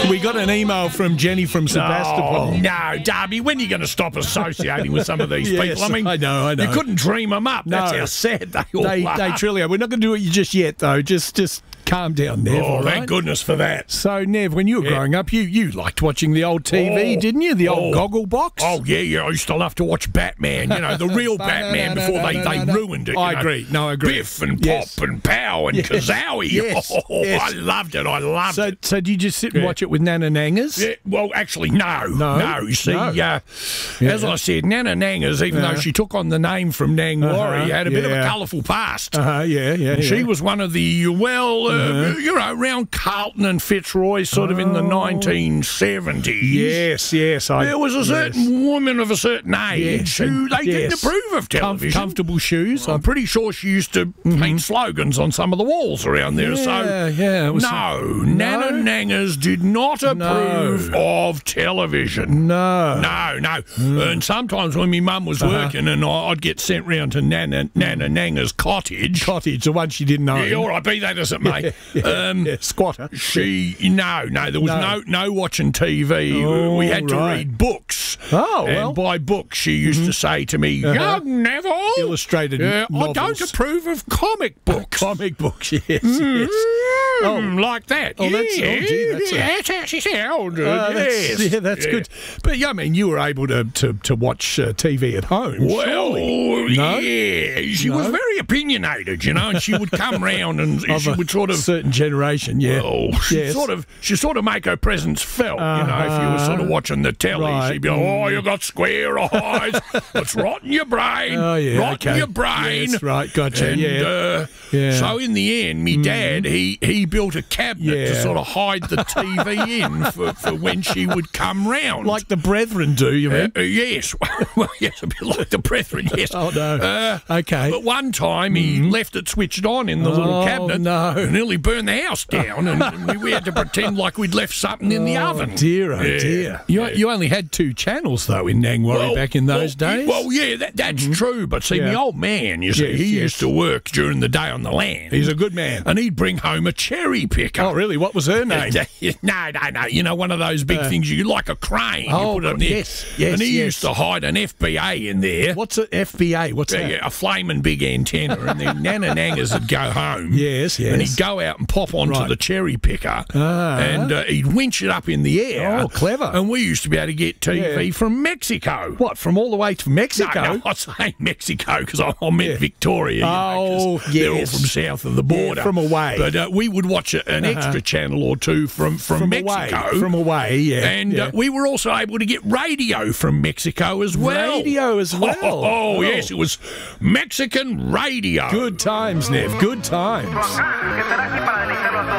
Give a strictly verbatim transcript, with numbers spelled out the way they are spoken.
We got an email from Jenny from Sebastopol. Oh, no, Darby, when are you going to stop associating with some of these Yes, people? I mean, I know, I know. You couldn't dream them up. No. That's how sad they all They, are. they truly are. We're not going to do it just yet, though. Just, just calm down, Nev. Oh, all thank right? goodness for that. So, Nev, when you were Yeah. growing up, you, you liked watching the old T V, Oh, didn't you? The old oh. goggle box. Oh, yeah, yeah. I used to love to watch Batman, you know, the real Batman before they, they ruined it. you I know. agree. No, I agree. Biff and Yes. Pop and Pow and Yes. Kazowie. Yes. Oh, Yes. I loved it. I loved So, it. so did you just sit and Yeah. watch it with Nana Nangers? Yeah, well, actually, no. No? No. You see, No. Uh, as I said, Nana Nangers, even Yeah. though she took on the name from Nangwarry, Uh-huh, had a bit of a yeah. colourful past. Uh-huh, yeah, yeah, yeah. She was one of the, well, uh, Uh-huh. you know, around Carlton and Fitzroy, sort of in the Oh. nineteen seventies. Yes, yes. I, There was a certain yes. woman of a certain age Yes, who they didn't yes. approve of Com- television. comfortable shoes. I'm pretty sure she used to paint slogans on some of the walls around there. Yeah, so, yeah, it was no, Nana Nangers did not approve of television. No. No, no. And sometimes when my mum was Uh-huh. working and I- I'd get sent round to Nana, Nana Nanger's cottage. Cottage, the one she didn't own. Yeah, all right, be that as it may. Um, Yeah, squatter. She, no, no, there was no No. no, watching T V. Oh, we had to right. read books. Oh, and well. by books, she used to say to me, Young Neville, Illustrated uh, I don't novels. approve of comic books. Comic books, yes, yes. Oh, like that. Oh, that's- oh, yeah, gee, that's a- that's how she sounded. Uh, yes. that's, yeah, that's Yeah. good. But yeah, I mean, you were able to to, to watch uh, T V at home. Well, surely. No? yeah, she was No? very opinionated, you know, and she would come round and Of she a would sort of certain generation, yeah. Well, she Yes. sort of she sort of make her presence felt. You know, if you were sort of watching the telly, Right. she'd be like, "Oh, you got square eyes. It's rotting your brain. Oh, yeah, rotting okay. your brain." Yes, right, gotcha, And, yeah. Uh, Yeah. So in the end, me dad he he built a cabinet to Yeah. sort of hide the T V in for, for when she would come round. Like the brethren do, you mean? Uh, uh, yes, well, yes, a bit like the brethren. Yes. Oh, no. Uh, Okay. But one time he left it switched on in the little Oh, cabinet. no. And nearly burned the house down, and, and we had to pretend like we'd left something in the Oh, oven. dear, oh Yeah, dear. You, yeah. you only had two channels, though, in Nangwarry Well, back in those well, days? Well, yeah, that, that's true. But see, Yeah. my old man, you see, Yes, he yes. used to work during the day on the land. He's a good man. and he'd bring home a cherry picker. Oh, really? What was her name? No, no, no. You know, one of those big Uh, things you like a crane. oh, you put it in there. yes, yes, And he yes. used to hide an F B A in there. What's an F B A? What's Yeah, that? yeah, a flaming big antenna, and then Nana Nangers would go home. Yes, yes. And he'd go out and pop onto Right. the cherry picker, Ah. and uh, he'd winch it up in the air. Oh, clever. And we used to be able to get T V Yeah. from Mexico. What, from all the way to Mexico? No, no, I say Mexico because I, I meant Yeah. Victoria. You know, 'cause Oh, they're all yes. from south of the border, from away. But uh, we would watch a, an Uh-huh. extra channel or two from from, From Mexico. away. From away, yeah. And yeah. Uh, we were also able to get radio from Mexico as well. Radio as well. Oh, Oh. yes, it was Mexican radio. Good times, Nev. Good times.